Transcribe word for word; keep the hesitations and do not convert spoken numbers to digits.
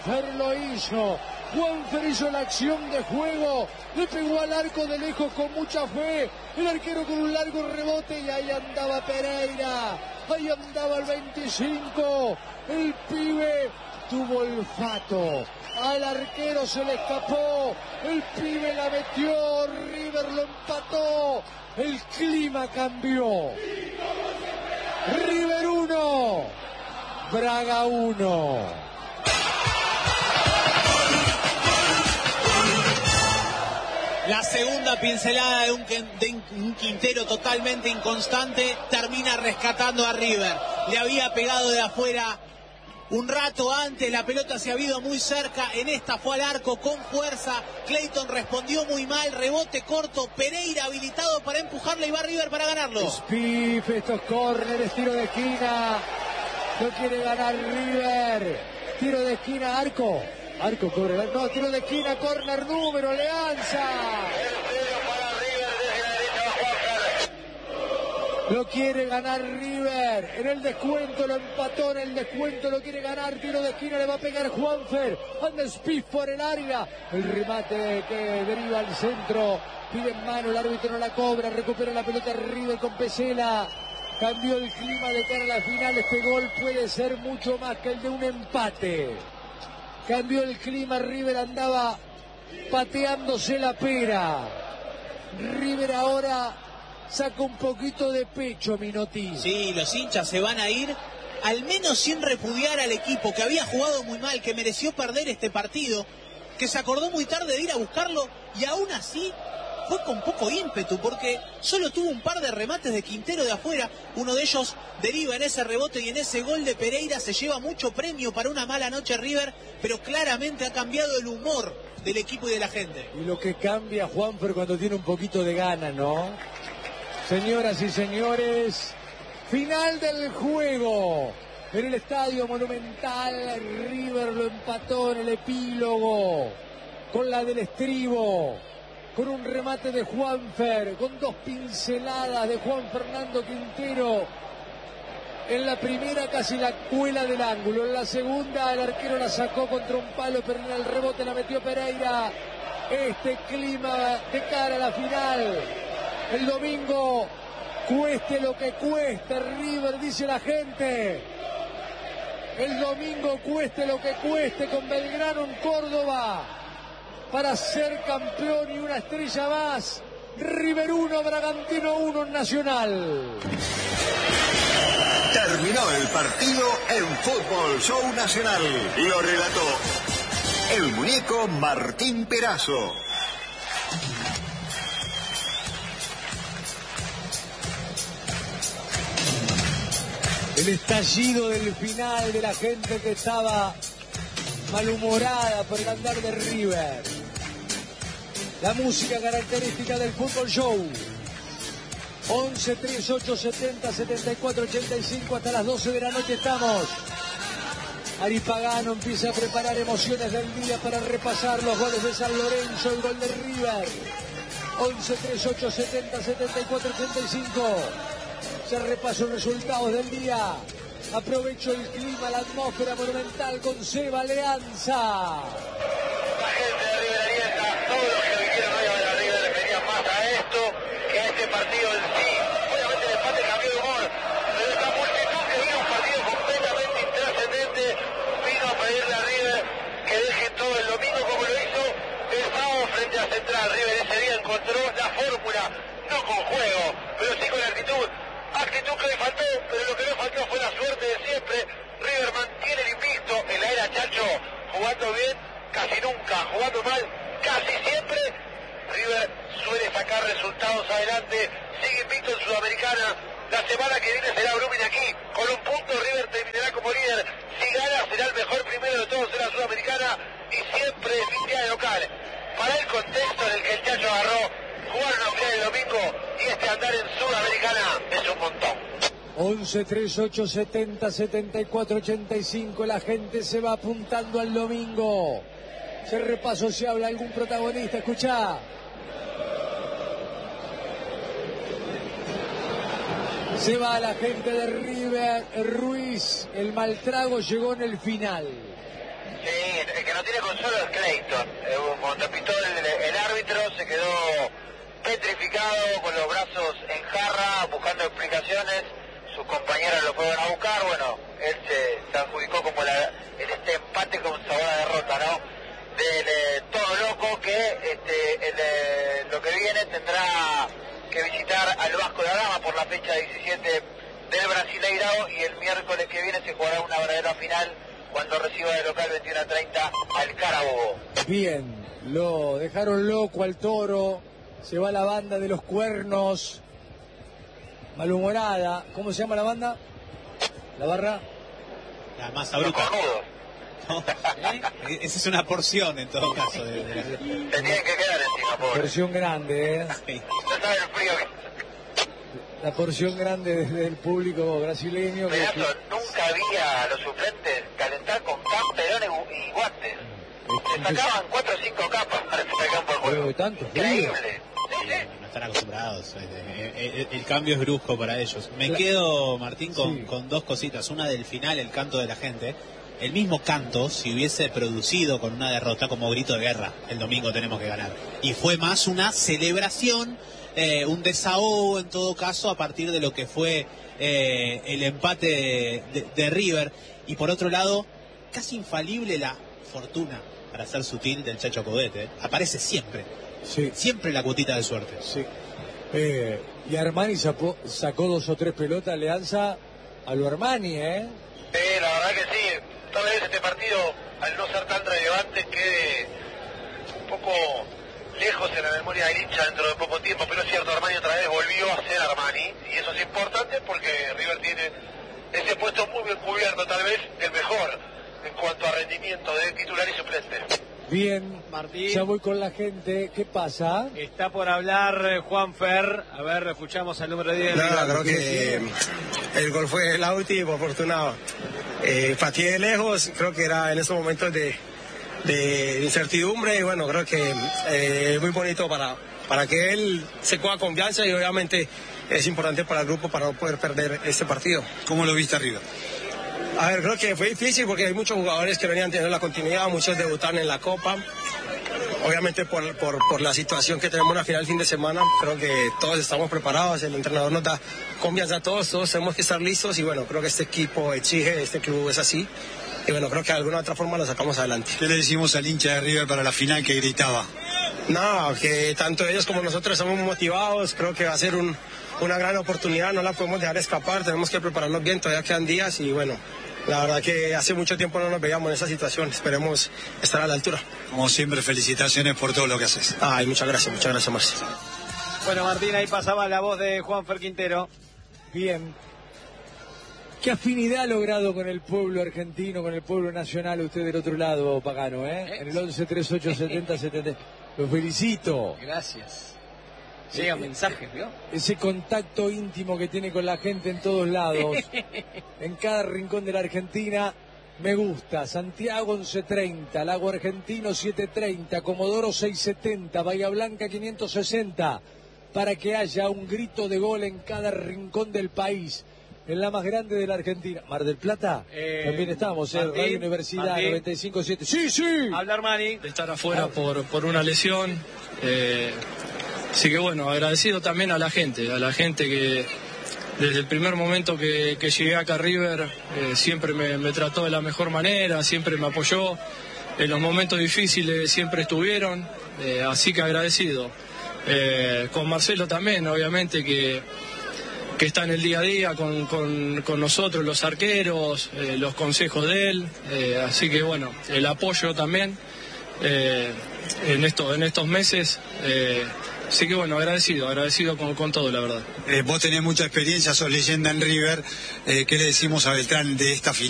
Juanfer lo hizo. Juanfer hizo la acción de juego, le pegó al arco de lejos con mucha fe, el arquero con un largo rebote y ahí andaba Pereira, ahí andaba el veinticinco, el pibe tuvo olfato, al arquero se le escapó, el pibe la metió, River lo empató, el clima cambió. River uno, Braga uno. La segunda pincelada de un, de un Quintero totalmente inconstante termina rescatando a River. Le había pegado de afuera un rato antes, la pelota se ha ido muy cerca, en esta fue al arco con fuerza, Clayton respondió muy mal, rebote corto, Pereira habilitado para empujarle y va River para ganarlo. Spiff, estos córneres, tiro de esquina, no quiere ganar River, tiro de esquina, arco. Arco, corre, no, tiro de esquina, córner, número, Leanza. Lo quiere ganar River, en el descuento lo empató, en el descuento lo quiere ganar, tiro de esquina, le va a pegar Juanfer, anda Spiff por el área, el remate que deriva al centro, pide en mano, el árbitro no la cobra, recupera la pelota River con Pesela, cambió el clima de cara a la final, este gol puede ser mucho más que el de un empate. Cambió el clima, River andaba pateándose la pera. River ahora saca un poquito de pecho, Minotti. Sí, los hinchas se van a ir, al menos sin repudiar al equipo, que había jugado muy mal, que mereció perder este partido, que se acordó muy tarde de ir a buscarlo, y aún así fue con poco ímpetu, porque solo tuvo un par de remates de Quintero de afuera, uno de ellos deriva en ese rebote y en ese gol de Pereira, se lleva mucho premio para una mala noche River, pero claramente ha cambiado el humor del equipo y de la gente. Y lo que cambia Juanfer cuando tiene un poquito de gana, ¿no? Señoras y señores, final del juego en el Estadio Monumental, River lo empató en el epílogo con la del estribo, con un remate de Juanfer, con dos pinceladas de Juan Fernando Quintero. En la primera casi la cuela del ángulo, en la segunda el arquero la sacó contra un palo, pero en el rebote la metió Pereira. Este clima de cara a la final, el domingo, cueste lo que cueste, River, dice la gente. El domingo cueste lo que cueste, con Belgrano en Córdoba, para ser campeón y una estrella más. River uno, Bragantino uno en Nacional. Terminó el partido en Fútbol Show Nacional. Lo relató el muñeco Martín Perazo. El estallido del final de la gente que estaba malhumorada por el andar de River. La música característica del Fútbol Show. once, treinta y ocho, setenta, setenta y cuatro, ochenta y cinco, hasta las doce de la noche estamos. Ari Pagano empieza a preparar emociones del día para repasar los goles de San Lorenzo, el gol de River. once, treinta y ocho, setenta, setenta y cuatro, ochenta y cinco. Se repasan los resultados del día. Aprovecho el clima, la atmósfera monumental con Seba Leanza. La gente de River Arieta, todos los que vinieron hoy a ver a River venían más a esto que a este partido en sí. Obviamente el empate cambió de humor, pero esta multitud que vino un partido completamente intrascendente vino a pedirle a River que deje todo el domingo como lo hizo el sábado frente a Central. River ese día encontró la fórmula, no con juego, pero sí con actitud. Actitud que le faltó, pero lo que no faltó fue la suerte de siempre. River mantiene el invicto en la era Chacho, jugando bien casi nunca, jugando mal casi siempre. River suele sacar resultados adelante, sigue invicto en Sudamericana. La semana que viene será Brumming aquí, con un punto River terminará como líder. Si gana será el mejor primero de todos en la Sudamericana y siempre línea de local. Para el contexto en el que el Chacho agarró, jugar una final el domingo y este andar en Sudamericana es un montón. once, treinta y ocho, setenta, setenta y cuatro, ochenta y cinco. La gente se va apuntando al domingo. Se repaso si habla algún protagonista. Escuchá. Se va la gente de River. Ruiz, el mal trago llegó en el final. Sí, uno solo es Clayton. Eh, cuando pitó el, el árbitro se quedó petrificado con los brazos en jarra, buscando explicaciones. Sus compañeros lo fueron a buscar. Bueno, él se, se adjudicó como la, en este empate con sabor a derrota, ¿no? Del eh, todo loco que este, el, eh, lo que viene tendrá que visitar al Vasco da Gama por la fecha diecisiete del Brasileirao, y el miércoles que viene se jugará una verdadera final cuando reciba de local veintiuno a treinta al Carabobo. Bien, lo dejaron loco al Toro, se va la banda de los Cuernos, malhumorada. ¿Cómo se llama la banda? ¿La barra? La masa bruta. No, ¿eh? Esa es una porción en todo caso. De, de la... Se tienen que quedar encima, pobre. Porción grande, ¿eh? Sí. No saben el frío que... La porción grande desde el público brasileño. Que... Pedazo, nunca había a los suplentes calentar con camperones y guantes. Se sacaban cuatro o cinco capas para el campo de juego. Tanto, increíble. No están acostumbrados. El, el cambio es brusco para ellos. Me quedo, Martín, con, sí. con dos cositas. Una del final, el canto de la gente. El mismo canto, si hubiese producido con una derrota, como grito de guerra, el domingo tenemos que ganar. Y fue más una celebración, eh, un desahogo en todo caso, a partir de lo que fue eh, el empate de, de, de River. Y por otro lado, casi infalible la fortuna, para ser sutil, del Chacho Coudet. ¿eh? Aparece siempre. Sí. Siempre la cuotita de suerte. Sí. Eh, y Armani sacó, sacó dos o tres pelotas, Alianza, a lo Armani, ¿eh? Sí, la verdad que sí. Tal vez este partido, al no ser tan relevante, quede un poco lejos en la memoria del hincha dentro de poco tiempo, pero es cierto, Armani otra vez volvió a ser Armani, y eso es importante porque River tiene ese puesto muy bien cubierto, tal vez el mejor en cuanto a rendimiento de titular y suplente. Bien, Martín. Ya voy con la gente. ¿Qué pasa? Está por hablar Juan Fer. A ver, escuchamos al número diez. Nada, creo que eh, el gol fue el último, afortunado. Eh, pateé de lejos, creo que era en esos momentos de, de incertidumbre, y bueno, creo que eh, es muy bonito para, para que él se coja confianza, y obviamente es importante para el grupo para no poder perder este partido. ¿Cómo lo viste arriba? A ver, creo que fue difícil porque hay muchos jugadores que venían teniendo la continuidad, muchos debutaron en la Copa. Obviamente por, por, por la situación que tenemos en la final el fin de semana, creo que todos estamos preparados, el entrenador nos da confianza a todos, todos tenemos que estar listos, y bueno, creo que este equipo exige, este club es así, y bueno, creo que de alguna otra forma lo sacamos adelante. ¿Qué le decimos al hincha de River para la final que gritaba? No, que tanto ellos como nosotros estamos motivados, creo que va a ser un, una gran oportunidad, no la podemos dejar escapar, tenemos que prepararnos bien, todavía quedan días, y bueno, la verdad que hace mucho tiempo no nos veíamos en esa situación, esperemos estar a la altura. Como siempre, felicitaciones por todo lo que haces. Ay, muchas gracias, muchas gracias, Marcio. Bueno, Martín, ahí pasaba la voz de Juan Fer Quintero. Bien. ¿Qué afinidad ha logrado con el pueblo argentino, con el pueblo nacional, usted del otro lado, Pagano, eh? En el once treinta y ocho setenta setenta. Lo felicito. Gracias. Llegan mensajes, ¿no? Ese contacto íntimo que tiene con la gente en todos lados, en cada rincón de la Argentina, me gusta. Santiago once treinta, Lago Argentino siete treinta, Comodoro seiscientos setenta, Bahía Blanca quinientos sesenta, para que haya un grito de gol en cada rincón del país, en la más grande de la Argentina. Mar del Plata, eh, también estamos, en ¿eh? Radio Universidad Martín. noventa y cinco siete. ¡Sí, sí! Habla Armani. De estar afuera por, por una lesión. Eh, así que bueno, agradecido también a la gente, a la gente que desde el primer momento que, que llegué acá a River eh, siempre me, me trató de la mejor manera, siempre me apoyó. En los momentos difíciles siempre estuvieron, eh, así que agradecido. Eh, con Marcelo también, obviamente, que, que está en el día a día con, con, con nosotros, los arqueros, eh, los consejos de él, eh, así que bueno, el apoyo también eh, en, esto, en estos meses, eh, así que bueno, agradecido, agradecido con, con todo, la verdad. Eh, vos tenés mucha experiencia, sos leyenda en River, eh, ¿qué le decimos a Beltrán de esta final?